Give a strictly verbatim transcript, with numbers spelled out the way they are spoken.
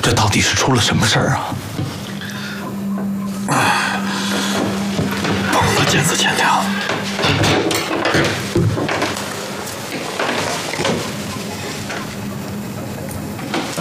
这到底是出了什么事儿啊？ 碰了剑刺千条。